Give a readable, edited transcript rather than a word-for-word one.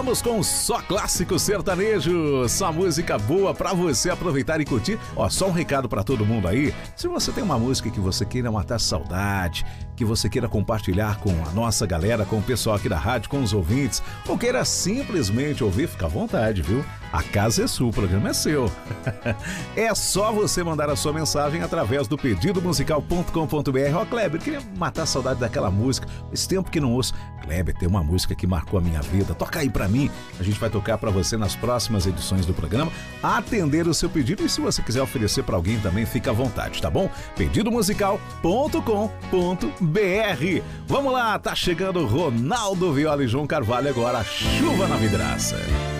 Vamos com só clássico sertanejo, só música boa pra você aproveitar e curtir. Ó, só um recado pra todo mundo aí. Se você tem uma música que você queira matar saudade, que você queira compartilhar com a nossa galera, com o pessoal aqui da rádio, com os ouvintes, ou queira simplesmente ouvir, fica à vontade, viu? A casa é sua, o programa é seu. É só você mandar a sua mensagem através do pedidomusical.com.br. Ó, Kleber, queria matar a saudade daquela música. Esse tempo que não ouço. Kleber, tem uma música que marcou a minha vida. Toca aí pra mim. A gente vai tocar pra você nas próximas edições do programa. Atender o seu pedido. E se você quiser oferecer pra alguém também, fica à vontade, tá bom? Pedidomusical.com.br. Vamos lá, tá chegando Ronaldo Viola e João Carvalho agora. Chuva na Vidraça.